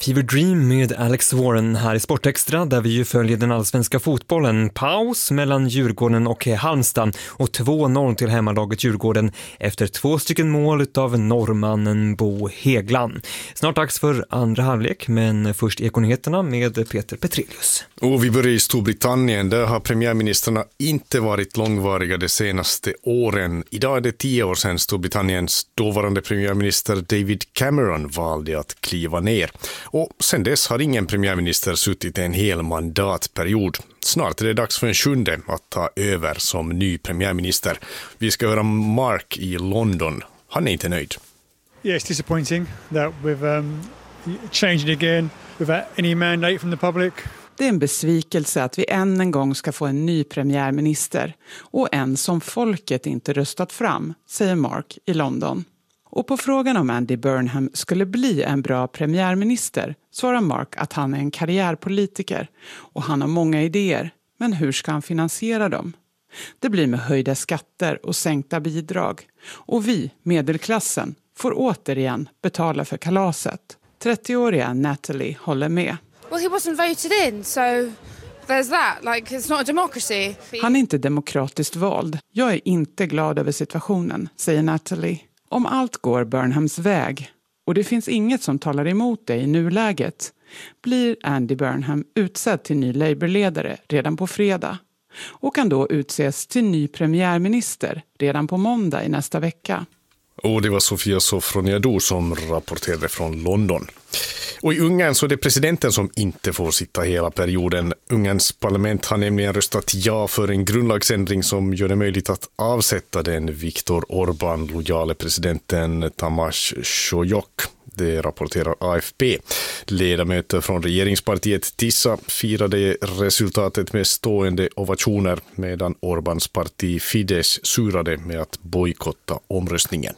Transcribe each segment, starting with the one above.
Fever Dream med Alex Warren här i Sportextra, där vi ju följer den allsvenska fotbollen. Paus mellan Djurgården och Halmstad och 2-0 till hemmalaget Djurgården efter 2 stycken mål utav norrmannen Bo Hegland. Snart dags för andra halvlek, men först Ekonyheterna med Peter Petrelius. Och vi börjar i Storbritannien. Där har premiärministrarna inte varit långvariga de senaste åren. Idag är det 10 år sedan Storbritanniens dåvarande premiärminister David Cameron valde att kliva ner. Och sen dess har ingen premiärminister suttit en hel mandatperiod. Snart är det dags för en 7:e att ta över som ny premiärminister. Vi ska höra Mark i London. Han är inte nöjd. Yeah, it's disappointing that we've changed it again without any mandate from the public. Det är en besvikelse att vi än en gång ska få en ny premiärminister och en som folket inte röstat fram, säger Mark i London. Och på frågan om Andy Burnham skulle bli en bra premiärminister svarar Mark att han är en karriärpolitiker och han har många idéer, men hur ska han finansiera dem? Det blir med höjda skatter och sänkta bidrag. Och vi, medelklassen, får återigen betala för kalaset. 30-åriga Natalie håller med. Well, he wasn't voted in, so there's that. Like, it's not a democracy. Han är inte demokratiskt vald. Jag är inte glad över situationen, säger Natalie. Om allt går Burnhams väg, och det finns inget som talar emot det i nuläget, blir Andy Burnham utsedd till ny Labour-ledare redan på fredag och kan då utses till ny premiärminister redan på måndag i nästa vecka. Och det var Sofia Sofroniadou som rapporterade från London. Och i Ungern så är det presidenten som inte får sitta hela perioden. Ungerns parlament har nämligen röstat ja för en grundlagsändring som gör det möjligt att avsätta den Viktor Orbán-lojale presidenten Tamás Sólyom. Det rapporterar AFP. Ledamöter från regeringspartiet TISA firade resultatet med stående ovationer medan Orbáns parti Fidesz surade med att bojkotta omröstningen.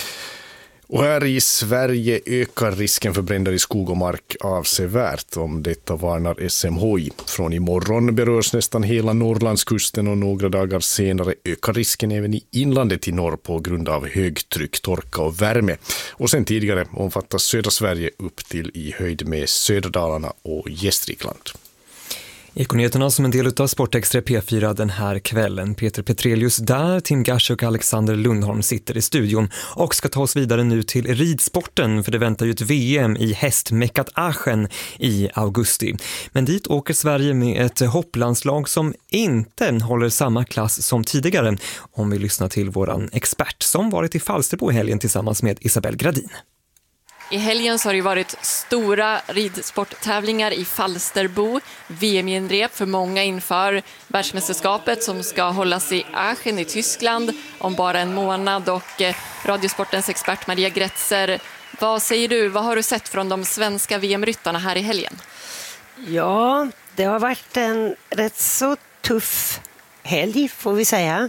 Och här i Sverige ökar risken för bränder i skog och mark avsevärt. Om detta varnar SMHI. Från imorgon berörs nästan hela Norrlandskusten och några dagar senare ökar risken även i inlandet i norr på grund av högtryck, torka och värme. Och sen tidigare omfattas södra Sverige upp till i höjd med Söderdalarna och Gästrikland. Ekonyheterna som en del av Sportextra P4 den här kvällen. Peter Petrelius där, Tim Gasch och Alexander Lundholm sitter i studion och ska ta oss vidare nu till ridsporten, för det väntar ju ett VM i hästmäckat Aachen i augusti. Men dit åker Sverige med ett hopplandslag som inte håller samma klass som tidigare, om vi lyssnar till våran expert som varit i Falsterbo i helgen tillsammans med Isabel Gradin. I helgen så har det varit stora ridsporttävlingar i Falsterbo, VM-genrep för många inför världsmästerskapet som ska hållas i Aachen i Tyskland om bara en månad. Och Radiosportens expert Maria Gretzer, vad säger du? Vad har du sett från de svenska VM-ryttarna här i helgen? Ja, det har varit en rätt så tuff helg får vi säga.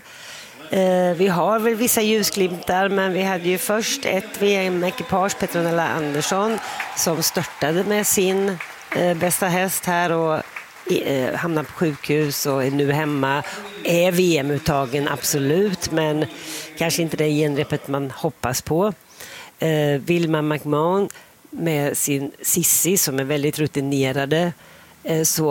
Vi har väl vissa ljusglimtar, men vi hade ju först ett VM-ekipage, Petronella Andersson, som störtade med sin bästa häst här och hamnade på sjukhus och är nu hemma. Är VM-uttagen absolut, men kanske inte det genrepet man hoppas på. Wilma McMahon med sin Sissi som är väldigt rutinerade, så